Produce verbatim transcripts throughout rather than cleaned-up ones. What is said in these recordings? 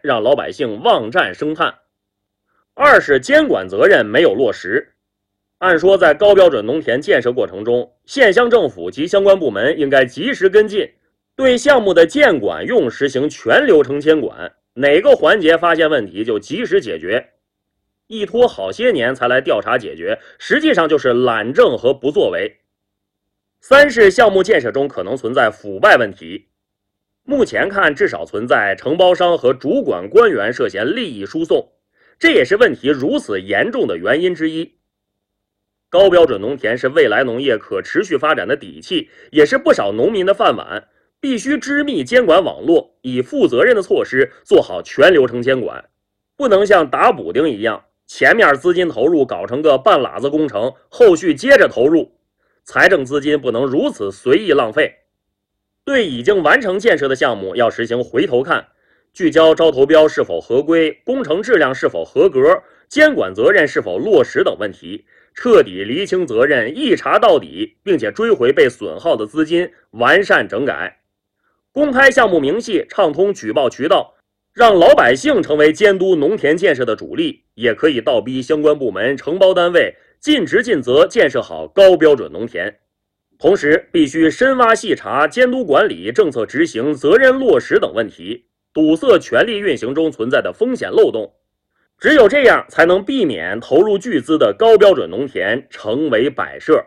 让老百姓望战生叹；二是监管责任没有落实。按说，在高标准农田建设过程中，县乡政府及相关部门应该及时跟进，对项目的建管用实行全流程监管，哪个环节发现问题就及时解决。一拖好些年才来调查解决，实际上就是懒政和不作为。三是项目建设中可能存在腐败问题，目前看至少存在承包商和主管官员涉嫌利益输送，这也是问题如此严重的原因之一。高标准农田是未来农业可持续发展的底气，也是不少农民的饭碗，必须织密监管网络，以负责任的措施做好全流程监管，不能像打补丁一样，前面资金投入搞成个半拉子工程，后续接着投入，财政资金不能如此随意浪费。对已经完成建设的项目要实行回头看，聚焦招投标是否合规、工程质量是否合格、监管责任是否落实等问题，彻底厘清责任，一查到底，并且追回被损耗的资金，完善整改。公开项目明细，畅通举报渠道，让老百姓成为监督农田建设的主力，也可以倒逼相关部门、承包单位尽职尽责建设好高标准农田。同时，必须深挖细查监督管理、政策执行、责任落实等问题，堵塞权力运行中存在的风险漏洞。只有这样，才能避免投入巨资的高标准农田成为摆设。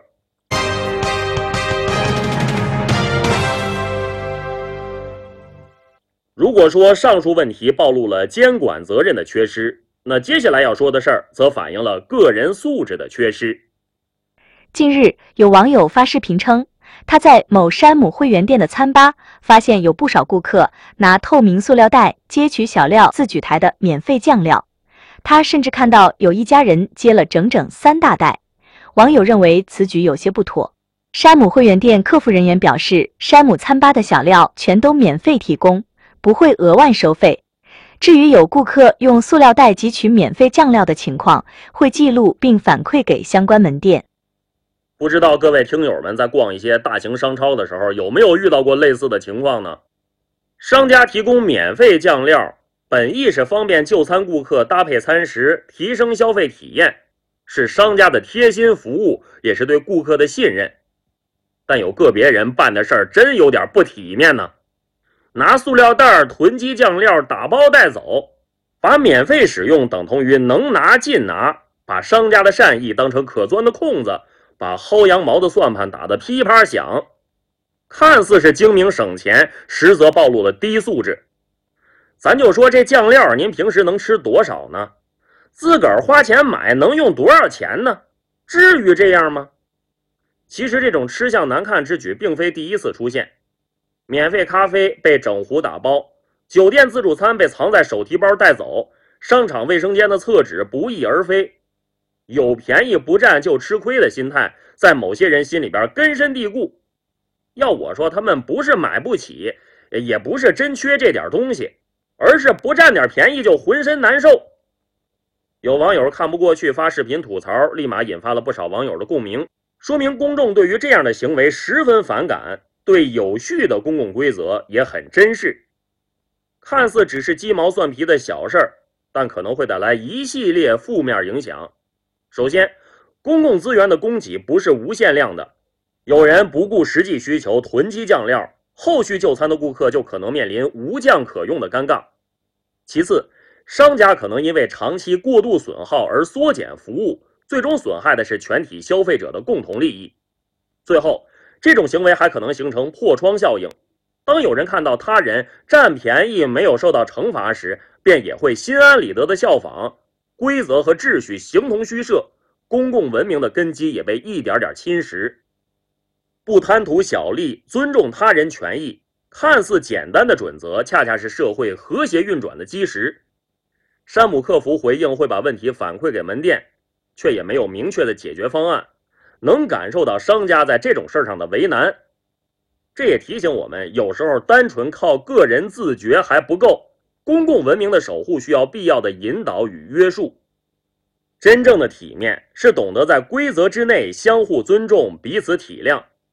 如果说上述问题暴露了监管责任的缺失，那接下来要说的事儿则反映了个人素质的缺失。 近日，有网友发视频称，他在某山姆会员店的餐吧发现有不少顾客拿透明塑料袋接取小料自举台的免费酱料，他甚至看到有一家人接了整整三大袋。网友认为此举有些不妥。山姆会员店客服人员表示，山姆餐吧的小料全都免费提供，不会额外收费。至于有顾客用塑料袋汲取免费酱料的情况，会记录并反馈给相关门店。 不知道各位听友们在逛一些大型商超的时候，有没有遇到过类似的情况呢？商家提供免费酱料，本意是方便就餐顾客搭配餐食，提升消费体验，是商家的贴心服务，也是对顾客的信任。但有个别人办的事儿真有点不体面呢，拿塑料袋囤积酱料，打包带走，把免费使用等同于能拿尽拿，把商家的善意当成可钻的空子，把薅羊毛的算盘打得噼啪响，看似是精明省钱，实则暴露了低素质。咱就说这酱料您平时能吃多少呢？自个儿花钱买能用多少钱呢？至于这样吗？其实这种吃相难看之举并非第一次出现，免费咖啡被整壶打包，酒店自助餐被藏在手提包带走，商场卫生间的厕纸不翼而飞。有便宜不占就吃亏的心态在某些人心里边根深蒂固。要我说，他们不是买不起，也不是真缺这点东西，而是不占点便宜就浑身难受。有网友看不过去发视频吐槽，立马引发了不少网友的共鸣，说明公众对于这样的行为十分反感，对有序的公共规则也很珍视。看似只是鸡毛蒜皮的小事儿，但可能会带来一系列负面影响。首先，公共资源的供给不是无限量的，有人不顾实际需求囤积酱料，后续就餐的顾客就可能面临无酱可用的尴尬。其次，商家可能因为长期过度损耗而缩减服务，最终损害的是全体消费者的共同利益。最后，这种行为还可能形成破窗效应，当有人看到他人占便宜没有受到惩罚时，便也会心安理得的效仿，规则和秩序形同虚设，公共文明的根基也被一点点侵蚀。不贪图小利，尊重他人权益，看似简单的准则，恰恰是社会和谐运转的基石。山姆客服回应会把问题反馈给门店，却也没有明确的解决方案，能感受到商家在这种事上的为难。这也提醒我们，有时候单纯靠个人自觉还不够，公共文明的守护需要必要的引导与约束。真正的体面是懂得在规则之内相互尊重，彼此体谅。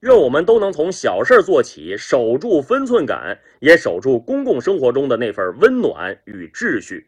愿我们都能从小事做起，守住分寸感，也守住公共生活中的那份温暖与秩序。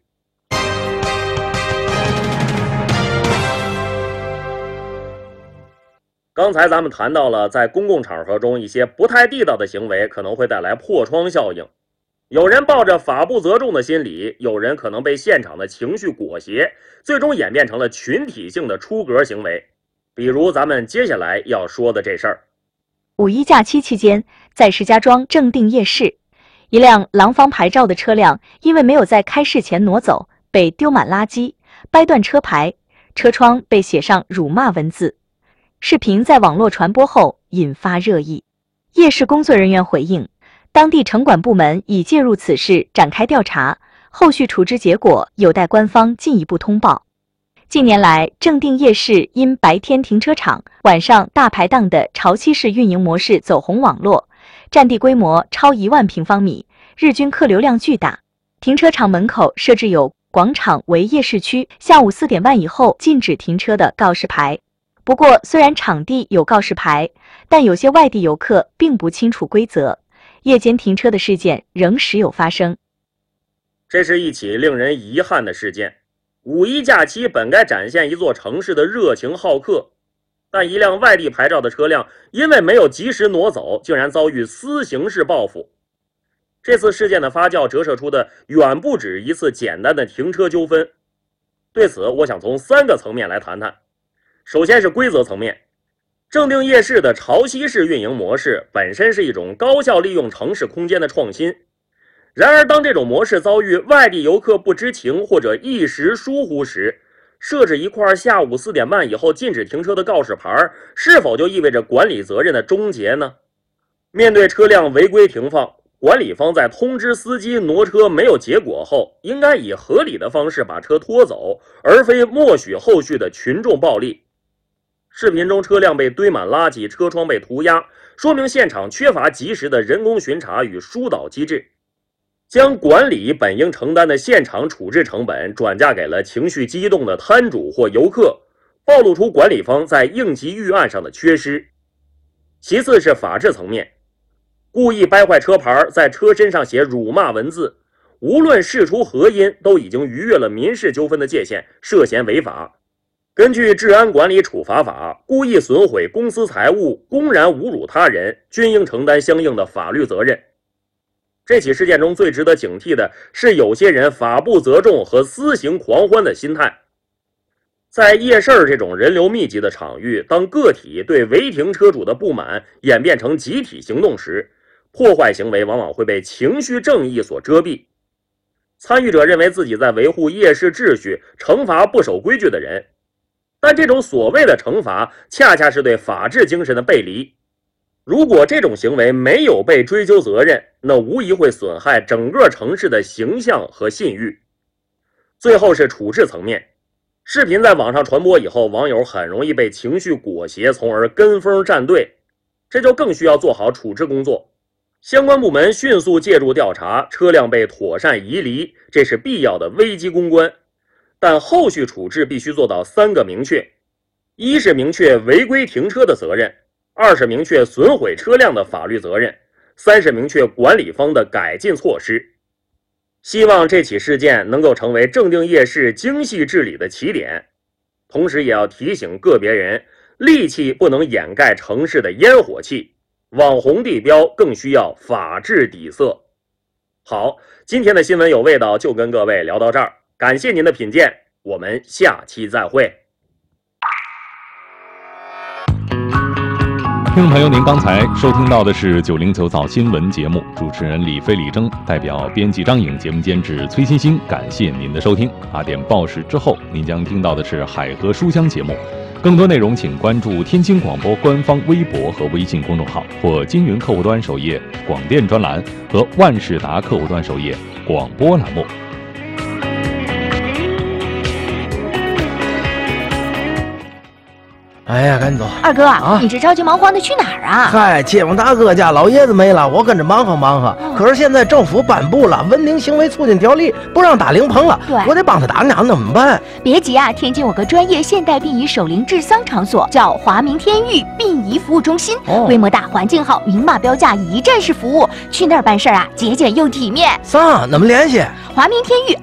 刚才咱们谈到了在公共场合中一些不太地道的行为可能会带来破窗效应，有人抱着法不责众的心理，有人可能被现场的情绪裹挟，最终演变成了群体性的出格行为。比如咱们接下来要说的这事儿。 五一假期期间，在石家庄正定夜市，一辆廊坊牌照的车辆因为没有在开市前挪走，被丢满垃圾，掰断车牌，车窗被写上辱骂文字。视频在网络传播后引发热议。夜市工作人员回应，当地城管部门已介入此事展开调查，后续处置结果有待官方进一步通报。近年来，正定夜市因白天停车场、晚上大排档的潮汐式运营模式走红网络，占地规模超一万平方米，日均客流量巨大。停车场门口设置有广场为夜市区，下午四点半以后禁止停车的告示牌。不过，虽然场地有告示牌，但有些外地游客并不清楚规则，夜间停车的事件仍时有发生。 这是一起令人遗憾的事件。五一假期本该展现一座城市的热情好客，但一辆外地牌照的车辆因为没有及时挪走，竟然遭遇私刑式报复。这次事件的发酵折射出的远不止一次简单的停车纠纷。对此，我想从三个层面来谈谈。首先是规则层面，正定夜市的潮汐式运营模式本身是一种高效利用城市空间的创新。然而，当这种模式遭遇外地游客不知情或者一时疏忽时，设置一块下午四点半以后禁止停车的告示牌，是否就意味着管理责任的终结呢？面对车辆违规停放，管理方在通知司机挪车没有结果后，应该以合理的方式把车拖走，而非默许后续的群众暴力。视频中车辆被堆满垃圾，车窗被涂鸦，说明现场缺乏及时的人工巡查与疏导机制，将管理本应承担的现场处置成本转嫁给了情绪激动的摊主或游客，暴露出管理方在应急预案上的缺失。其次是法治层面，故意掰坏车牌，在车身上写辱骂文字，无论事出何因，都已经逾越了民事纠纷的界限，涉嫌违法。根据《治安管理处罚法》，故意损毁公私财物、公然侮辱他人，均应承担相应的法律责任。这起事件中最值得警惕的是，有些人法不责众和私刑狂欢的心态。在夜市这种人流密集的场域，当个体对违停车主的不满演变成集体行动时，破坏行为往往会被情绪正义所遮蔽。参与者认为自己在维护夜市秩序，惩罚不守规矩的人。但这种所谓的惩罚恰恰是对法治精神的背离。如果这种行为没有被追究责任，那无疑会损害整个城市的形象和信誉。最后是处置层面，视频在网上传播以后，网友很容易被情绪裹挟，从而跟风站队，这就更需要做好处置工作。相关部门迅速介入调查，车辆被妥善移离，这是必要的危机公关。但后续处置必须做到三个明确：一是明确违规停车的责任，二是明确损毁车辆的法律责任，三是明确管理方的改进措施。希望这起事件能够成为正定夜市精细治理的起点，同时也要提醒个别人，戾气不能掩盖城市的烟火气，网红地标更需要法治底色。好，今天的新闻有味道就跟各位聊到这儿。感谢您的品鉴，我们下期再会。 听众朋友，您刚才收听到的是九零九早新闻节目，主持人李飞、李征，代表编辑张颖，节目监制崔欣欣，感谢您的收听。八点报时之后，您将听到的是海河书香节目。更多内容请关注天津广播官方微博和微信公众号，或金云客户端首页广电专栏和万事达客户端首页广播栏目。 哎呀，赶紧走。 二哥， 啊你这着急忙慌的去哪儿啊？ 嗨，街坊大哥家老爷子没了，我跟着忙活忙活。可是现在政府颁布了《文明行为促进条例》，不让打灵棚了， 对我得帮他打鸟，那怎么办？ 别急啊，天津有个专业现代殡仪守灵治丧场所，叫华明天域殡仪服务中心， 哦规模大，环境好，明码标价，一站式服务。去那儿办事儿啊，节俭又体面。 啥？怎么联系？ 华明天域